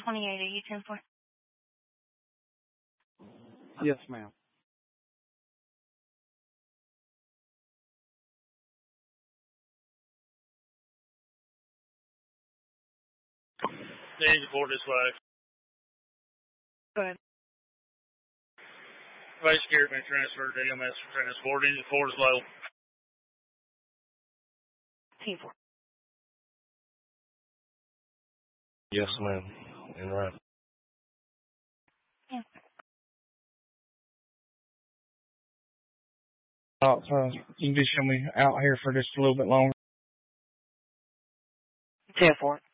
2880, 10-4. Yes, ma'am. Need report this way. Go ahead. Base gear been transferred to EMS for transport. Engine 4 is low. 10-4. Yes, ma'am. En route. Yeah. You can just show me out here for just a little bit longer. 10-4.